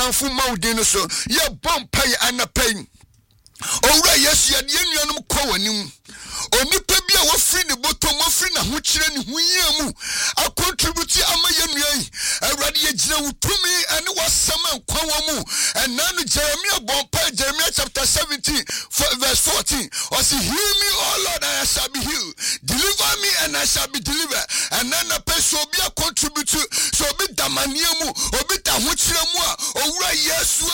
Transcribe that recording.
amfu maudin so ye bompai anapai owura yesu ye de nuanum kɔ wanim onipa bi a wofiri ne bottom wofiri na ho kyerɛ ne ho yia mu a contribute ama ye nuan awurade ye gyina wutumi ane wasam ankwa wo mu ɛna no Jeremiah bompai Jeremiah chapter 17 verse 14 or say heal me O Lord and I shall be healed, deliver me and I shall be delivered. And then a person will be a contribute so be damania mu obi da ho kyerɛ mu a owura yesu